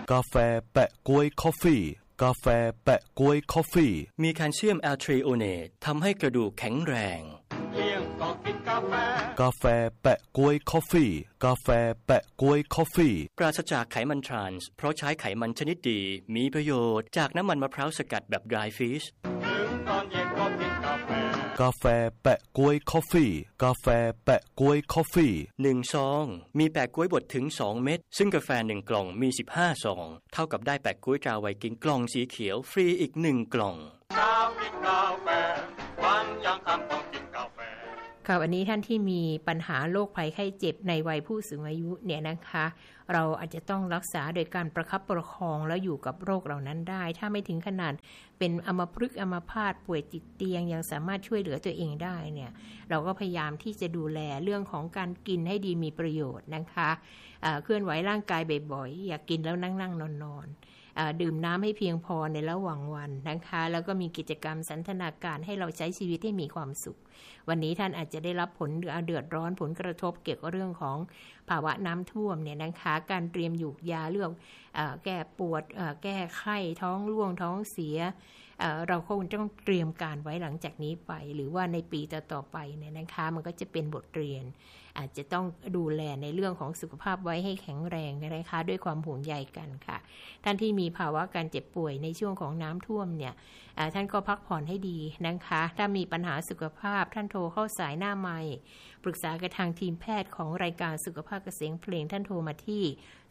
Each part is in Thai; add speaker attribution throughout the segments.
Speaker 1: กาแฟแปะก๊วยคอฟฟี่กาแฟแปะก๊วยคอฟฟี่
Speaker 2: มีแคลเซียมแอลทรีโอเนตทำให้กระดูกแข็งแรง
Speaker 3: เลี้ยงก็กินกาแฟ
Speaker 1: กาแฟแปะก๊วยคอฟฟี่กาแฟแปะก๊วยคอฟฟี่
Speaker 2: ปราศจากไขมันทรานส์เพราะใช้ไขมันชนิดดีมีประโยชน์จากน้ำมันมะพร้าวสกัดแบบ dry fish
Speaker 3: ถึงตอนเย็นก็กินกาแฟ
Speaker 1: กาแฟแปะก๊วยคอฟฟี่กาแฟแปะก๊วยคอฟฟี่
Speaker 2: 1ซองมีแปะก๊วยบดถึง2เม็ดซึ่งกาแฟ1กล่องมี15ซองเท่ากับได้แปะก๊วยตราไวกิ้งกล่องสีเขียวฟรีอีก1กล่อง
Speaker 3: กินกาแฟวันยังคำต้องกินกาแฟ
Speaker 4: ค่ะวันนี้ท่านที่มีปัญหาโรคภัยไข้เจ็บในวัยผู้สูงอายุเนี่ยนะคะเราอาจจะต้องรักษาโดยการประคับประคองแล้วอยู่กับโรคเหล่านั้นได้ถ้าไม่ถึงขนาดเป็นอัมพฤกษ์อัมพาตป่วยติดเตียงยังสามารถช่วยเหลือตัวเองได้เนี่ยเราก็พยายามที่จะดูแลเรื่องของการกินให้ดีมีประโยชน์นะคะเคลื่อนไหวร่างกายบ่อยๆอย่ากินแล้วนั่งๆนอนดื่มน้ำให้เพียงพอในระหว่างวันนะคะแล้วก็มีกิจกรรมสันทนาการให้เราใช้ชีวิตให้มีความสุขวันนี้ท่านอาจจะได้รับผลเดือดร้อนผลกระทบเกี่ยวกับเรื่องของภาวะน้ำท่วมเนี่ยนะคะการเตรียมหยูกยาเรื่องแก้ปวดแก้ไข้ท้องร่วงท้องเสียเราคงต้องเตรียมการไว้หลังจากนี้ไปหรือว่าในปีต่อไปเนี่ยนะคะมันก็จะเป็นบทเรียนอาจจะต้องดูแลในเรื่องของสุขภาพไว้ให้แข็งแรงนะคะด้วยความห่วงใยกันค่ะท่านที่มีภาวะการเจ็บป่วยในช่วงของน้ำท่วมเนี่ยท่านก็พักผ่อนให้ดีนะคะถ้ามีปัญหาสุขภาพท่านโทรเข้าสายหน้าไมค์ปรึกษากับทางทีมแพทย์ของรายการสุขภาพเกษมเพลงท่านโทรมาที่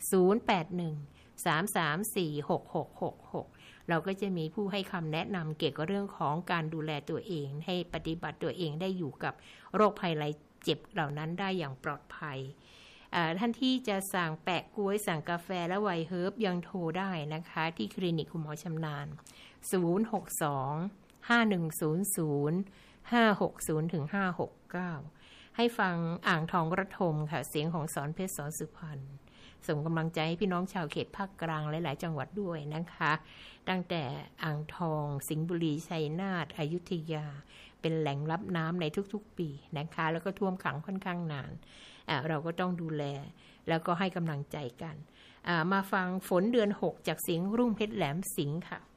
Speaker 4: 0813346666เราก็จะมีผู้ให้คำแนะนำเกี่ยวกับเรื่องของการดูแลตัวเองให้ปฏิบัติตัวเองได้อยู่กับโรคภัยไข้เจ็บเหล่านั้นได้อย่างปลอดภัยท่านที่จะสั่งแปะก๊วยสั่งกาแฟและไวน์เฮิร์บยังโทรได้นะคะที่คลินิกคุณหมอชำนาญ062-510-560-569ให้ฟังอ่างทองระทมค่ะเสียงของสอนเพชรสอนสุพรรณส่งกำลังใจให้พี่น้องชาวเขตภาคกลางหลายๆจังหวัดด้วยนะคะตั้งแต่อ่างทองสิงห์บุรีชัยนาทอยุธยาเป็นแหล่งรับน้ำในทุกๆปีนะคะแล้วก็ท่วมขังค่อนข้างนานเราก็ต้องดูแลแล้วก็ให้กำลังใจกันมาฟังฝนเดือน6จากเสียงรุ่งเพชรแหลมสิงห์ค่ะ